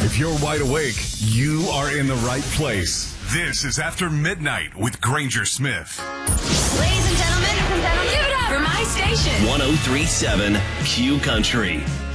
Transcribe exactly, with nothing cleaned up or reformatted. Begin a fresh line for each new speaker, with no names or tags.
If you're wide awake, you are in the right place.
This is After Midnight with Granger Smith.
Ladies and gentlemen, give it up for my station.
one oh three point seven Q Country.